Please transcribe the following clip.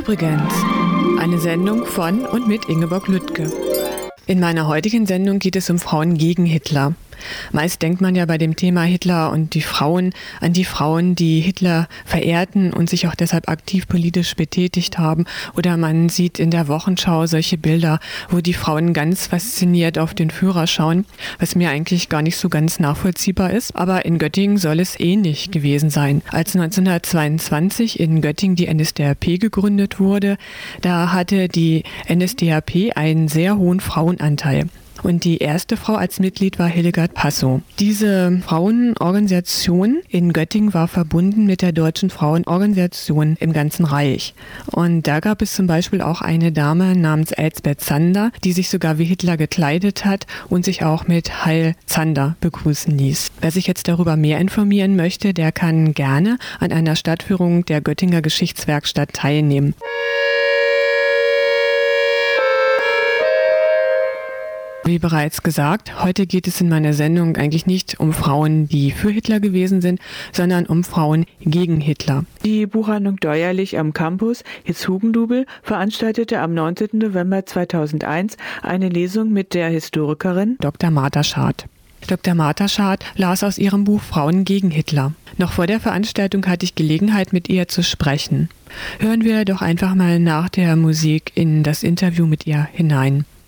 Übrigens, eine Sendung von und mit Ingeborg Lüttke. In meiner heutigen Sendung geht es um Frauen gegen Hitler. Meist denkt man ja bei dem Thema Hitler und die Frauen an die Frauen, die Hitler verehrten und sich auch deshalb aktiv politisch betätigt haben. Oder man sieht in der Wochenschau solche Bilder, wo die Frauen ganz fasziniert auf den Führer schauen, was mir eigentlich gar nicht so ganz nachvollziehbar ist. Aber in Göttingen soll es ähnlich gewesen sein. Als 1922 in Göttingen die NSDAP gegründet wurde, da hatte die NSDAP einen sehr hohen Frauenanteil. Und die erste Frau als Mitglied war Hildegard Passow. Diese Frauenorganisation in Göttingen war verbunden mit der Deutschen Frauenorganisation im ganzen Reich. Und da gab es zum Beispiel auch eine Dame namens Elsbeth Zander, die sich sogar wie Hitler gekleidet hat und sich auch mit Heil Zander begrüßen ließ. Wer sich jetzt darüber mehr informieren möchte, der kann gerne an einer Stadtführung der Göttinger Geschichtswerkstatt teilnehmen. Wie bereits gesagt, heute geht es in meiner Sendung eigentlich nicht um Frauen, die für Hitler gewesen sind, sondern um Frauen gegen Hitler. Die Buchhandlung Deuerlich am Campus Hitzhugendubel veranstaltete am 19. November 2001 eine Lesung mit der Historikerin Dr. Martha Schad. Dr. Martha Schad las aus ihrem Buch Frauen gegen Hitler. Noch vor der Veranstaltung hatte ich Gelegenheit, mit ihr zu sprechen. Hören wir doch einfach mal nach der Musik in das Interview mit ihr hinein.